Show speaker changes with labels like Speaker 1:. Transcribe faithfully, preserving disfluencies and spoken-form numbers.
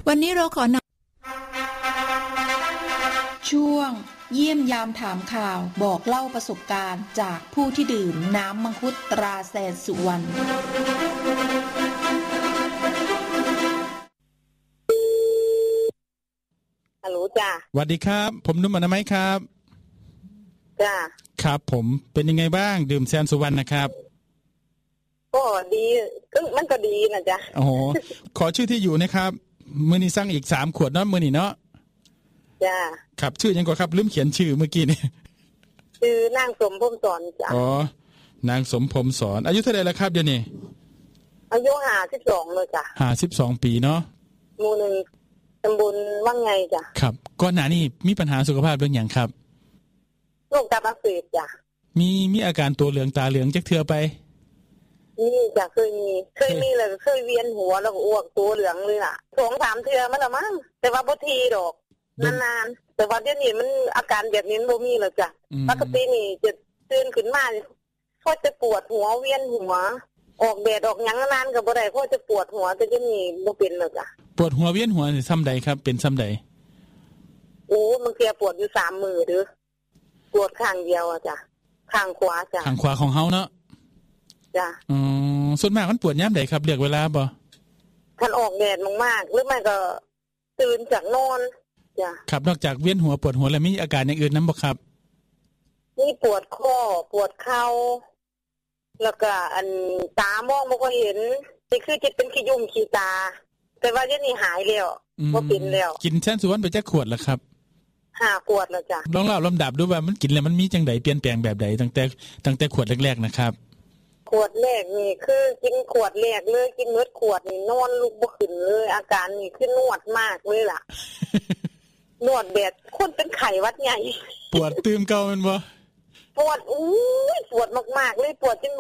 Speaker 1: วันนี้เราขอน
Speaker 2: ำช่วงเยี่ยมยามถามข่าวบอกเล่าประสบการณ์จากผู้ที่ดื่มน้ำมังคุดตราแสนสุวรรณ
Speaker 3: ฮัลโหลจ้า
Speaker 4: สวัสดีครับผมนุ่มอนามัยครับ
Speaker 3: จ้า
Speaker 4: ครับผมเป็นยังไงบ้างดื่มแสนสุวรรณนะครับ
Speaker 3: ก็ดีก็มันก็ดีนะจ๊ะ
Speaker 4: โอ้โหขอชื่อที่อยู่นะครับมื้อนี้สั่งอีกสามขวดเนาะมื้อนี้เนาะ
Speaker 3: จ้า
Speaker 4: ครับชื่อยังก่อนครับลืมเขียนชื่อเมื่อกี้นี่
Speaker 3: ชื่อนางสมพรมสอนจ้ะ
Speaker 4: อ๋อนางสมพรมสอนอายุเท่าไหร่แล้วครับเดี๋ยวนี้
Speaker 3: อายุห้าสิบสองเลยจ้ะ
Speaker 4: ห้าสิบสองปีเนาะ
Speaker 3: หมู่หนึ่งตำบลว่างไงจ้ะ
Speaker 4: ครับก่อนหน้านี้มีปัญหาสุขภาพเรื่องหยังครับ
Speaker 3: โรคตับอักเสบจ้ะ
Speaker 4: มีมีอาการตัวเหลืองตาเหลืองจักเทื่อไป
Speaker 3: นี่จ้ะเคยมีเคยมีเลยเคยเวียนหัวแล้วก็อ้วกตัวเหลืองเลยล่ะสองสามเทื่อมันละมั้งแต่ว่าบ่ทีดอกนานๆแต่ว่าเดี๋ยวนี้มันอาการแบบนี้บ่มีแล้วจ้ะปกตินี่จะตื่นขึ้นมาพอจะปวดหัวเวียนหัวออกแดดออกหยังนานก็บ่ได้พอจะปวดหัวแต่เดี๋ยวนี้บ่เป็นแล้วจ้ะ
Speaker 4: ปวดหัวเวียนหัวนี่ซ้ำใดครับเป็นซ้ำใด
Speaker 3: โอ้มันเสียปวดอยู่สามมือเด้อปวดข้างเดียวอ่ะจ้ะข้างขวาจ้ะ
Speaker 4: ข้างขวาของเฮาเนาะ
Speaker 3: จ้ะ
Speaker 4: อ๋อส่วนมากมันปวดยามใดครับเลือกเวลาบ่
Speaker 3: คันออกแดดมากๆหรือไม่ก็ตื่นจากนอนจ้ะ
Speaker 4: ครับนอกจากเวียนหัวปวดหัวแล้วมีอาการอย่างอื่นนำบ่ครับ
Speaker 3: มีปวดข้อปวดเข่าแล้วก็อันตามองบ่ค่อยเห็นนี่คือจิตเป็นขี้ยุ่งขี้ตาแต่ว่าเดี๋ยวนี้หายแล้วบ่เป็นแล้ว
Speaker 4: กินแสนสุวรรณไปจักขวดแล้วครับ
Speaker 3: ห้าขวดแล้วจ้ะ
Speaker 4: ลองเล่าลำดับดูว่ามันกินแล้วมันมีจังไดเปลี่ยนแปลงแบบใดตั้งแต่ตั้งแต่ขวดแรกๆนะครับ
Speaker 3: ขวดแรกนี่คือกินขวดแรกเลยกินมื้อขวดนี่นอนลุกบ่ขึ้นเลยอาการนี่คือนวดมากเลยล่ะ นวดแบบคนเป็นไข้หวัดใหญ่
Speaker 4: ปวดตื่มเก่าแม่นบ่
Speaker 3: ปวดอู้ยปวดมากๆเลยปวดจน